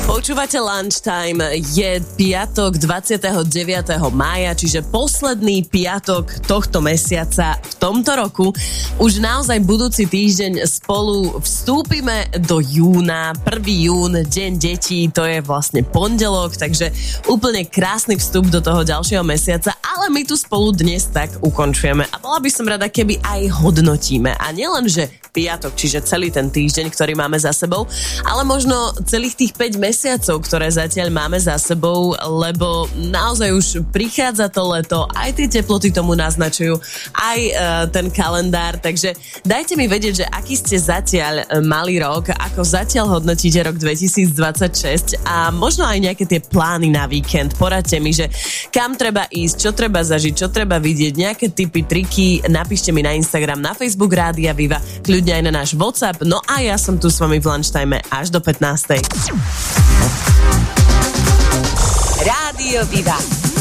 Počúvate Lunchtime, je piatok 29. mája, čiže posledný piatok tohto mesiaca v tomto roku. Už naozaj budúci týždeň spolu vstúpime do júna, 1. jún, deň detí, to je vlastne pondelok, takže úplne krásny vstup do toho ďalšieho mesiaca, ale my tu spolu dnes tak ukončujeme a bola by som rada, keby aj hodnotíme a nielen, že piatok, čiže celý ten týždeň, ktorý máme za sebou, ale možno celých tých 5 mesiacov, ktoré zatiaľ máme za sebou, lebo naozaj už prichádza to leto, aj tie teploty tomu naznačujú, aj ten kalendár, takže dajte mi vedieť, že aký ste zatiaľ mali rok, ako zatiaľ hodnotíte rok 2026 a možno aj nejaké tie plány na víkend. Poradte mi, že kam treba ísť, čo treba zažiť, čo treba vidieť, nejaké tipy, triky, napíšte mi na Instagram, na Facebook Rádia Viva, aj na náš WhatsApp, no a ja som tu s vami v Lunchtime až do 15. Rádio Viva.